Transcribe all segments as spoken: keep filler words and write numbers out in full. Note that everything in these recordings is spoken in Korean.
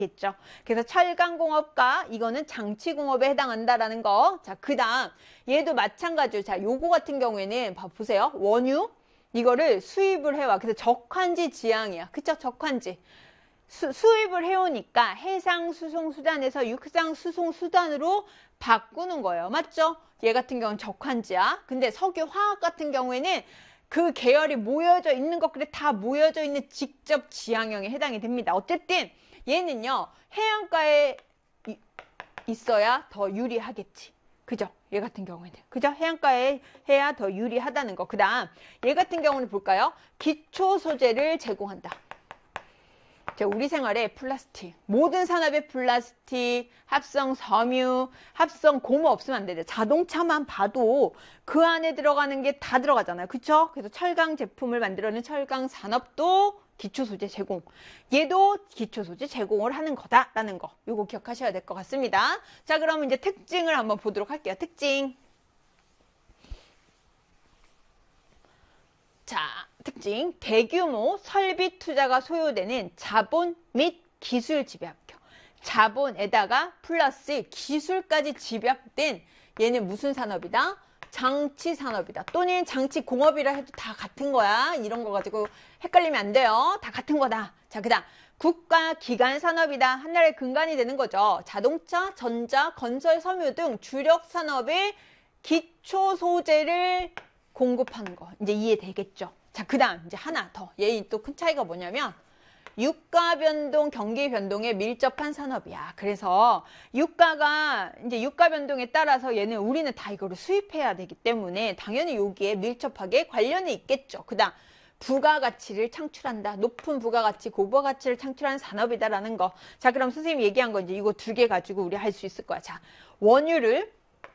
겠죠. 그래서 철강공업과 이거는 장치공업에 해당한다라는 거. 자, 그 다음 얘도 마찬가지로 자, 요거 같은 경우에는 봐 보세요. 원유 이거를 수입을 해와. 그래서 적환지 지향이야. 그쵸? 적환지. 수, 수입을 해오니까 해상 수송 수단에서 육상 수송 수단으로 바꾸는 거예요. 맞죠? 얘 같은 경우는 적환지야. 근데 석유 화학 같은 경우에는 그 계열이 모여져 있는 것들이 다 모여져 있는 직접 지향형에 해당이 됩니다. 어쨌든 얘는요, 해안가에 이, 있어야 더 유리하겠지. 그죠? 얘 같은 경우에는. 그죠? 해안가에 해야 더 유리하다는 거. 그 다음, 얘 같은 경우는 볼까요? 기초 소재를 제공한다. 자, 우리 생활에 플라스틱, 모든 산업에 플라스틱, 합성 섬유, 합성 고무 없으면 안 되죠. 자동차만 봐도 그 안에 들어가는 게 다 들어가잖아요. 그쵸? 그래서 철강 제품을 만들어내는 철강 산업도 기초 소재 제공. 얘도 기초 소재 제공을 하는 거다라는 거. 요거 기억하셔야 될 것 같습니다. 자, 그럼 이제 특징을 한번 보도록 할게요. 특징. 자, 특징. 대규모 설비 투자가 소요되는 자본 및 기술 집약형. 자본에다가 플러스 기술까지 집약된 얘는 무슨 산업이다? 장치 산업이다. 또는 장치 공업이라 해도 다 같은 거야. 이런 거 가지고 헷갈리면 안 돼요. 다 같은 거다. 자, 그 다음 국가 기관 산업이다. 한 나라의 근간이 되는 거죠. 자동차, 전자, 건설, 섬유 등 주력 산업의 기초 소재를 공급하는 거. 이제 이해되겠죠. 자, 그 다음 이제 하나 더. 얘 또 큰 차이가 뭐냐면 유가 변동, 경기 변동에 밀접한 산업이야. 그래서 유가가 이제 유가 변동에 따라서 얘는 우리는 다 이거를 수입해야 되기 때문에 당연히 여기에 밀접하게 관련이 있겠죠. 그다음 부가가치를 창출한다. 높은 부가가치, 고부가치를 창출하는 산업이다라는 거. 자, 그럼 선생님이 얘기한 거 이제 이거 두 개 가지고 우리 할 수 있을 거야. 자, 원유를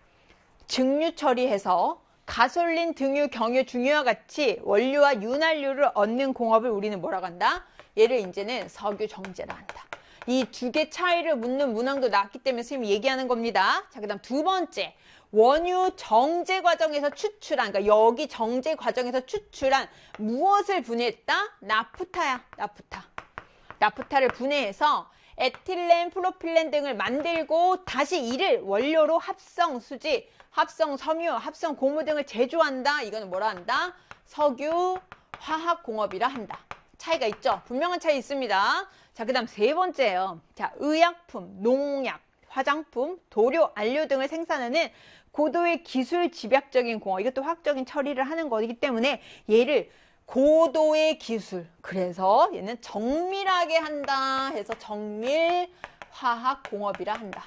증류 처리해서 가솔린, 등유, 경유, 중유와 같이 원료와 윤활유를 얻는 공업을 우리는 뭐라고 한다? 얘를 이제는 석유 정제라 한다. 이 두 개 차이를 묻는 문항도 나왔기 때문에 선생님이 얘기하는 겁니다. 자, 그 다음 두 번째. 원유 정제 과정에서 추출한, 그러니까 여기 정제 과정에서 추출한 무엇을 분해했다? 나프타야, 나프타. 나프타를 분해해서 에틸렌, 프로필렌 등을 만들고 다시 이를 원료로 합성 수지, 합성 섬유, 합성 고무 등을 제조한다. 이거는 뭐라 한다? 석유 화학 공업이라 한다. 차이가 있죠? 분명한 차이 있습니다. 자, 그 다음 세 번째예요. 자, 의약품, 농약, 화장품, 도료, 안료 등을 생산하는 고도의 기술 집약적인 공업. 이것도 화학적인 처리를 하는 거기 때문에 얘를 고도의 기술. 그래서 얘는 정밀하게 한다 해서 정밀 화학 공업이라 한다.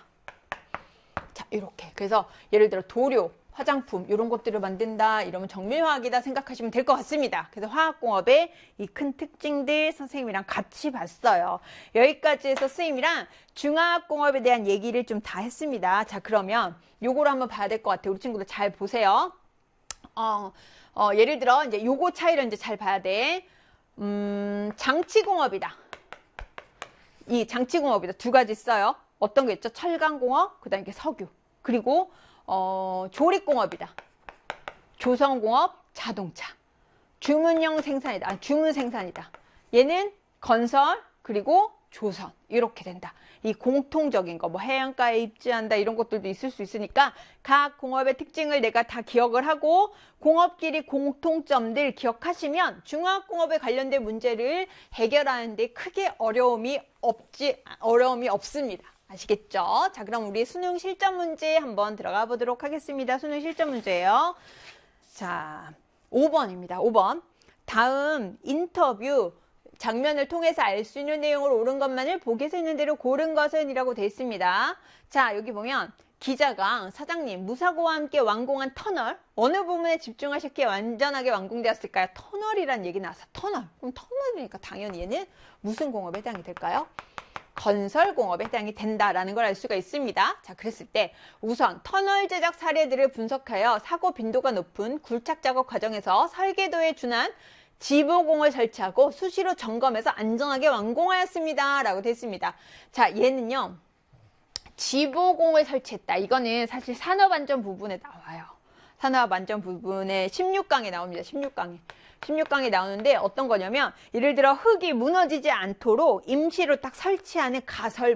자, 이렇게. 그래서 예를 들어 도료, 화장품 이런 것들을 만든다 이러면 정밀화학이다 생각하시면 될 것 같습니다. 그래서 화학공업의 이 큰 특징들 선생님이랑 같이 봤어요. 여기까지 해서 선생님이랑 중화학공업에 대한 얘기를 좀 다 했습니다. 자, 그러면 요거를 한번 봐야 될 것 같아요. 우리 친구들 잘 보세요. 어, 어, 예를 들어 이제 요거 차이를 이제 잘 봐야 돼. 음, 장치공업이다. 이 장치공업이다. 두 가지 있어요. 어떤 게 있죠? 철강공업, 그 다음에 석유. 그리고 어, 조립공업이다. 조선공업, 자동차. 주문형 생산이다. 아, 주문 생산이다. 얘는 건설, 그리고 조선. 이렇게 된다. 이 공통적인 거, 뭐 해안가에 입지한다 이런 것들도 있을 수 있으니까 각 공업의 특징을 내가 다 기억을 하고 공업끼리 공통점들 기억하시면 중화공업에 관련된 문제를 해결하는 데 크게 어려움이 없지, 어려움이 없습니다. 아시겠죠? 자, 그럼 우리 수능 실전 문제 한번 들어가 보도록 하겠습니다. 수능 실전 문제예요. 자, 오 번입니다. 오 번. 다음 인터뷰 장면을 통해서 알 수 있는 내용을 옳은 것만을 보기에서 있는 대로 고른 것은 이라고 되어 있습니다. 자, 여기 보면 기자가 사장님 무사고와 함께 완공한 터널 어느 부분에 집중하셨기에 완전하게 완공되었을까요? 터널이란 얘기 나왔어. 터널. 그럼 터널이니까 당연히 얘는 무슨 공업에 해당이 될까요? 건설공업에 해당이 된다라는 걸 알 수가 있습니다. 자, 그랬을 때 우선 터널 제작 사례들을 분석하여 사고 빈도가 높은 굴착 작업 과정에서 설계도에 준한 지보공을 설치하고 수시로 점검해서 안전하게 완공하였습니다. 라고 되어 있습니다. 자, 얘는요. 지보공을 설치했다. 이거는 사실 산업안전 부분에 나와요. 산업안전 부분에 십육 강에 나옵니다. 십육 강에. 십육 강에 나오는데 어떤 거냐면 예를 들어 흙이 무너지지 않도록 임시로 딱 설치하는 가설